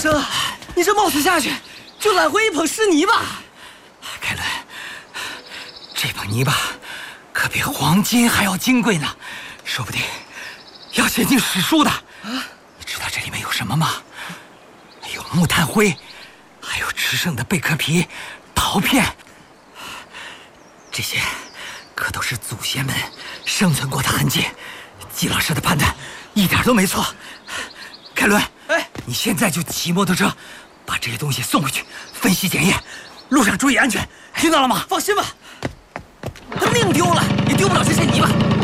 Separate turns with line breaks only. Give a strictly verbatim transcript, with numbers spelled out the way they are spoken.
生啊，你这冒死下去，就揽回一捧湿泥巴。
凯伦，这捧泥巴可比黄金还要金贵呢，说不定要写进史书的。啊，你知道这里面有什么吗？有木炭灰，还有吃剩的贝壳皮、陶片，这些可都是祖先们生存过的痕迹。季老师的判断一点都没错。凯伦，哎，你现在就骑摩托车把这些东西送回去分析检验，路上注意安全，听到了吗？
放心吧，他命丢了也丢不了这些泥巴。